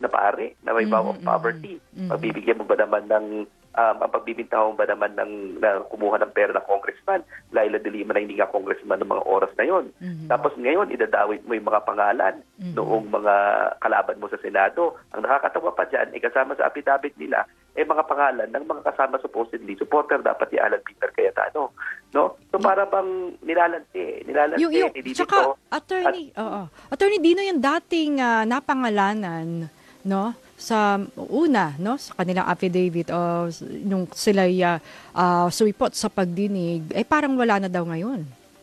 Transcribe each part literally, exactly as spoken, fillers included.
na pare na may vow of poverty? Mm-hmm. Pagbibigyan mo ba naman ng um, ang pagbibintahon ba naman ng na kumuha ng pera ng congressman? Laila de Lima na hindi nga congressman ng mga oras na yon. Mm-hmm. Tapos ngayon, idadawit mo yung mga pangalan mm-hmm. noong mga kalaban mo sa Senado. Ang nakakatawa pa dyan, eh, kasama sa affidavit nila, eh mga pangalan ng mga kasama supposedly, supporter dapat ni Alan Peter Cayetano. No? So para bang nilalanti, nilalanti, yung, yung, nililito. Tsaka, attorney, at, oo. Attorney Dino, yung dating uh, napangalanan, no, sa una, no, sa kanilang affidavit o nung sila uh, uh, suwipot sa pagdinig, eh parang wala na daw ngayon.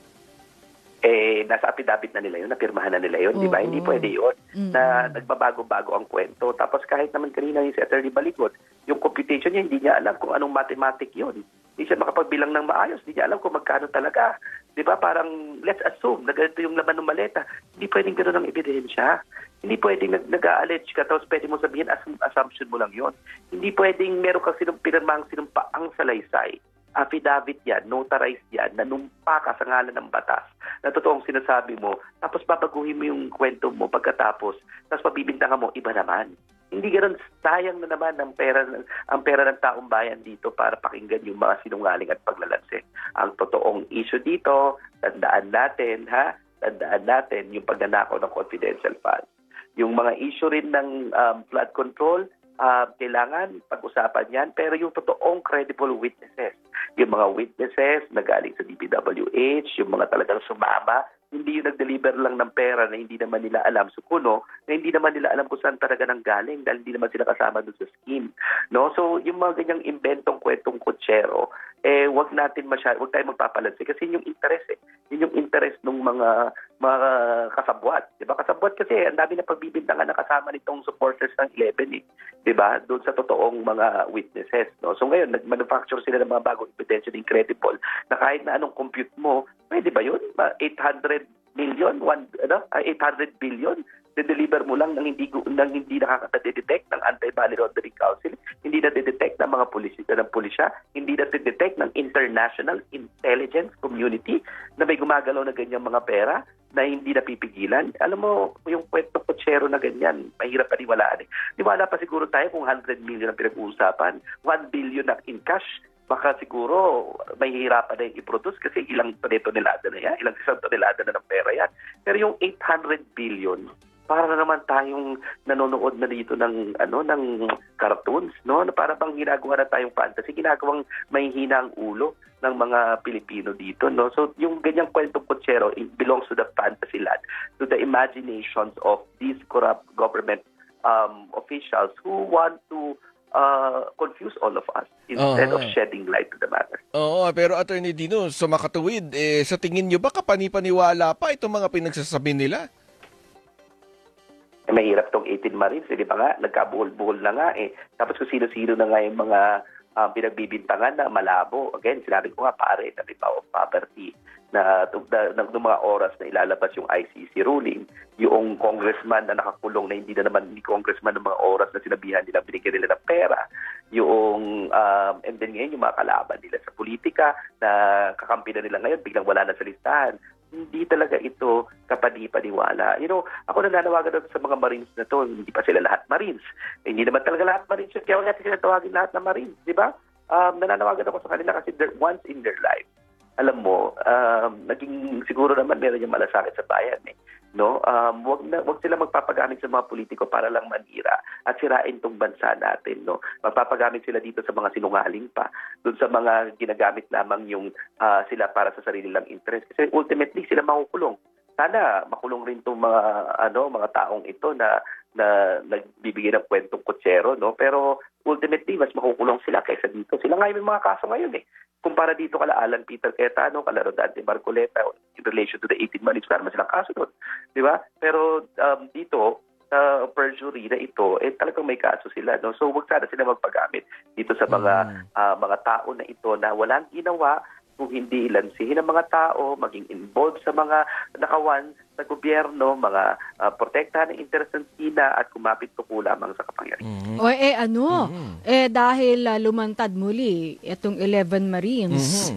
Eh, nasa affidavit na nila yun, napirmahan na nila yun, di ba? Hindi pwede yun, mm-hmm. na nagbabago-bago ang kwento. Tapos kahit naman kanina yung si Attorney Baligot, yung computation niya, hindi niya alam kung anong mathematic yun. Hindi siya makapagbilang ng maayos, hindi niya alam kung magkano talaga. Di ba? Parang, let's assume na ganito yung laman ng maleta. Hindi pwedeng gano'n ang ebidensya. Hindi pwedeng nag- nag-a-allege ka, tapos pwede mo sabihin, as- assumption mo lang yun. Hindi pwedeng meron kang sinump- pinirmahang sinumpa ang salaysay. Affidavit yan, notarized yan, nanumpa ka sa ngalan ng batas na totoong sinasabi mo, tapos babaguhin mo yung kwento mo pagkatapos, tapos pabibintangan mo, iba naman. Hindi ganoon, sayang na naman ang pera, ang pera ng taong bayan dito para pakinggan yung mga sinungaling at paglalanse. Ang totoong issue dito, tandaan natin, ha? Tandaan natin yung pagnanakaw ng confidential funds. Yung mga issue rin ng um, flood control, uh, kailangan pag-usapan yan, pero yung totoong credible witnesses, yung mga witnesses na galing sa D P W H, yung mga talagang sumama, hindi yung nag-deliver lang ng pera na hindi naman nila alam sa kuno, na hindi naman nila alam kung saan talaga nang galing dahil hindi naman sila kasama doon sa scheme. No? So, yung mga ganyang inventong kwentong kutsero, eh, wag natin masyado, wag tayo magpapalansi kasi yun yung interest eh. Yun yung interest ng mga mga kasabwat. Diba? Kasabwat kasi, ang dami na pagbibintangan na kasama nitong supporters ng eleven eh. Diba? Doon sa totoong mga witnesses. No? So ngayon, nag-manufacture sila ng mga bagong evidence na incredible na kahit na anong compute mo, pwede ba yun? eight hundred million, one, ano? eight hundred billion? De-deliver mo lang nang hindi nang hindi nakaka-detect ng Anti-Money Laundering Council, hindi na detect ng mga pulisya ng pulisya, hindi na detect ng international intelligence community na may gumagalaw na ganyang mga pera na hindi napipigilan. Alam mo, yung kwento kutsero na ganyan, mahirap paniwalaan eh. Niwala pa siguro tayo kung one hundred million ang pinag-uusapan, one billion na in cash, baka siguro may hirapan na yung i-produce kasi ilang tonelada na yan, ilang isang tonelada na ng pera yan. Pero yung eight hundred billion, para naman tayong nanonood na dito ng ano ng cartoons, no? Na para bang ginagawa na tayong fantasy, ginagawang may hina ang ulo ng mga Pilipino dito, no? So yung ganyang kwentong kutsero, it belongs to the fantasy land, to the imaginations of these corrupt government um, officials who want to uh, confuse all of us instead uh-huh. of shedding light to the matter. Oo, pero Attorney Dino, sa makatuwid, eh, sa tingin nyo ba kapani-paniwala pa itong mga pinagsasabi nila? Eh, mahirap tong eighteen Marines, eh, di ba nga? Nagkabuhol-buhol na nga eh. Tapos kung sino-sino na nga yung mga uh, pinagbibintangan na malabo. Again, sinabi ko nga pare, na may vow of poverty na ng mga oras na ilalabas yung I C C ruling, yung congressman na nakakulong na hindi na naman ni congressman ng mga oras na sinabihan nila, binigyan nila ng pera, yung, um, and then ngayon yung mga kalaban nila sa politika na kakampi na nila ngayon, biglang wala na sa listahan. Hindi talaga ito kapani-paniwala. You know, ako nananawagan sa mga Marines na to, hindi pa sila lahat Marines. Eh, hindi naman talaga lahat Marines yun, kaya wala natin sila tawagin lahat na Marines, di ba? Um, nananawagan ako sa kanila kasi once in their life, alam mo, um, naging siguro naman meron yung malasakit sa bayan eh. No? Um, wag, na, wag sila magpapagamit sa mga politiko para lang manira at sirain tong bansa natin. No? Magpapagamit sila dito sa mga sinungaling pa, doon sa mga ginagamit lamang yung uh, sila para sa sarili lang interest. Kasi ultimately sila makukulong. Sana makulong rin tong mga ano mga taong ito na na nagbibigay ng kwentong kutsero, no? Pero ultimately mas makukulong sila kaysa dito. Sila nga yung mga kaso ngayon eh. Kumpara dito kala Alan Peter Cayetano, kala Rodante Marcoleta in relation to the eighteen Marines, wala naman silang kaso doon. Di ba? Pero um, dito, sa uh, perjury na ito, eh talagang may kaso sila. No? So wag sana sila magpagamit dito sa mga mm. uh, mga tao na ito na walang ginawa kung hindi ilansihin ang mga tao, maging involved sa mga nakawan sa gobyerno, mga uh, protektahan ng interest ng China at kumapit tuko lamang sa kapangyarihan. Mm-hmm. O eh ano, mm-hmm. eh dahil uh, lumantad muli itong eleven Marines, mm-hmm.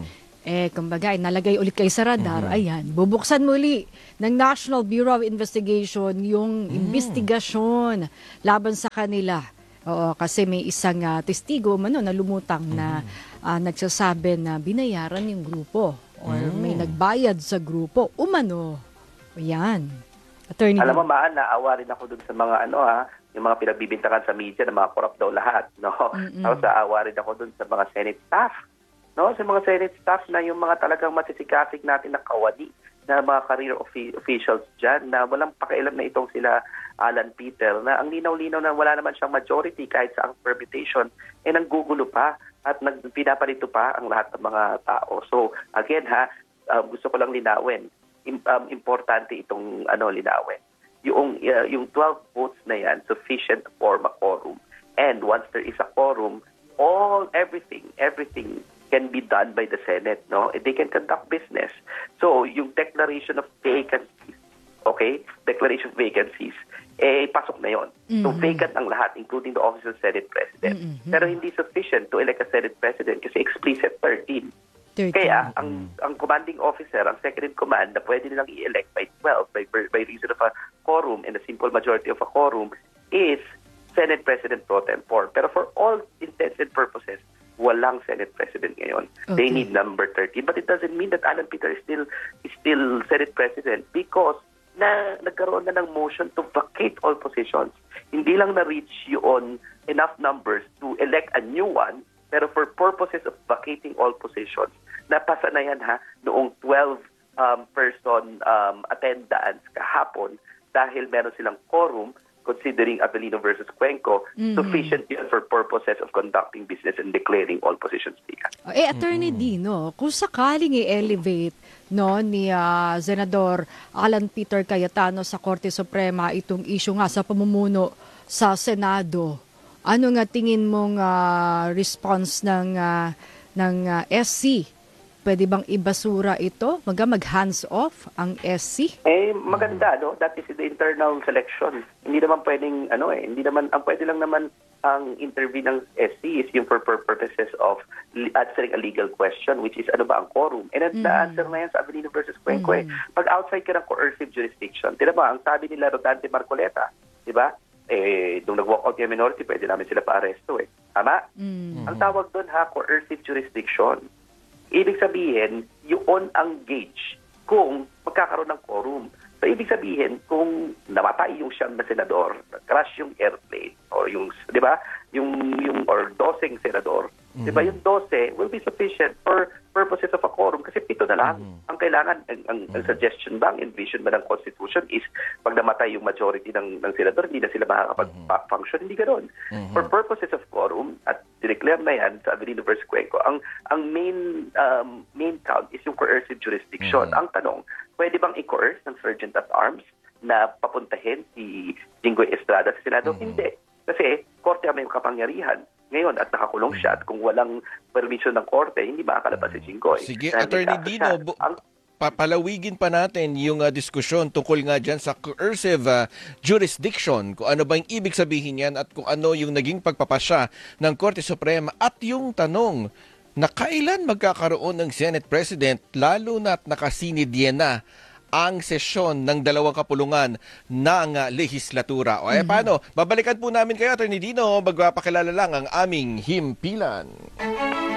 eh, kumbaga, eh, nalagay ulit kayo sa radar, mm-hmm. ayan, bubuksan muli ng National Bureau of Investigation yung mm-hmm. investigasyon laban sa kanila. Oo, kasi may isang uh, testigo mano na lumutang mm-hmm. na uh, nagsasabi na binayaran yung grupo or mm-hmm. may nagbayad sa grupo. Umano. Ayan. Attorney. Alam mo, Maan, naawa rin ako dun sa mga ano ha, yung mga pinagbibintangan sa media na mga corrupt daw lahat. No? Mm-hmm. Tapos naawa rin ako dun sa mga Senate staff. No, sa mga Senate staff na yung mga talagang masisikasig natin na kawani na mga career of- officials dyan na walang pakialam na itong sila Alan Peter na ang linaw-linaw na wala naman siyang majority kahit sa ang permutation eh nanggugulo pa at nag- pinapalito pa ang lahat ng mga tao. So again ha, uh, gusto ko lang linawin. Im- um, importante itong ano linawin. Yung, uh, yung twelve votes na yan sufficient to form a quorum. And once there is a quorum, all, everything, everything can be done by the Senate, no? They can conduct business. So, yung declaration of vacancies, okay? Declaration of vacancies, eh, pasok na yon. Mm-hmm. So, vacant ang lahat, including the office of Senate President. Mm-hmm. Pero hindi sufficient to elect a Senate President kasi explicit thirteen. thirteen. Kaya, ang ang commanding officer, ang second in command, na pwede nilang i-elect by twelve, by, by reason of a quorum and a simple majority of a quorum, is Senate President pro tempore. Pero for all intents and purposes, walang Senate President ngayon. Okay. They need number thirteen. But it doesn't mean that Alan Peter is still is still Senate President because na nagkaroon na ng motion to vacate all positions. Hindi lang na-reach yun enough numbers to elect a new one, pero for purposes of vacating all positions, napasa na yan ha, noong twelve um, person um, attendance kahapon dahil meron silang quorum considering Avellino versus Cuenco, mm-hmm. sufficient yun for purposes of conducting business and declaring all positions vacant. Eh, Attorney mm-hmm. Dino, kung sakaling i-elevate no, ni uh, Senador Alan Peter Cayetano sa Korte Suprema itong issue nga sa pamumuno sa Senado, ano nga tingin mong uh, response ng, uh, ng uh, S C? Pwede bang ibasura ito? Maga mag-hands off ang S C? Eh, maganda, no? That is the internal selection. Hindi naman pwedeng, ano eh, hindi naman, ang pwede lang naman ang intervene ng S C is yung for purposes of answering a legal question, which is ano ba ang quorum? And mm-hmm. the answer na yan sa Avellino versus Cuenco mm-hmm. eh. Pag outside ka ng coercive jurisdiction, tira ba, ang sabi nila Rodante Marcoleta, di ba? Eh, nung nag-walk out yung minority, pwede namin sila pa-aresto eh. Tama? Mm-hmm. Ang tawag doon ha, coercive jurisdiction. Ibig sabihin, yun ang gauge kung magkakaroon ng quorum. So, ibig sabihin, kung namatay yung siyam na senador, crash yung airplane, or yung, di ba, yung, yung, or dosing senador, mm-hmm. di ba, yung dose will be sufficient for purposes of a quorum kasi pito na lang. Mm-hmm. Ang kailangan, ang, ang, ang suggestion ba, ang envision ba ng Constitution is pag namatay yung majority ng, ng senador, hindi na sila makakapag-function, hindi ganoon. Mm-hmm. For purposes of quorum, at dineclare na yan sa Avellino versus Cuenco, ang, ang main, um, main count is yung coercive jurisdiction. Mm-hmm. Ang tanong, pwede bang i-coerce ng Sergeant at Arms na papuntahin si Jinggoy Estrada sa Senado? Mm-hmm. Hindi. Kasi korte ang may kapangyarihan ngayon at nakakulong siya at kung walang permission ng korte, hindi makakalabas si Jinggoy. Sige, Attorney Dino, bu- ang, papalawigin pa natin yung uh, diskusyon tungkol nga dyan sa coercive uh, jurisdiction, kung ano ba yung ibig sabihin yan at kung ano yung naging pagpapasya ng Korte Suprema at yung tanong na kailan magkakaroon ng Senate President lalo na't nakasinidye na ang sesyon ng dalawang kapulungan ng uh, lehislatura. O eh, mm-hmm. paano? Babalikan po namin kayo, Attorney Dino, magpapakilala lang ang aming himpilan.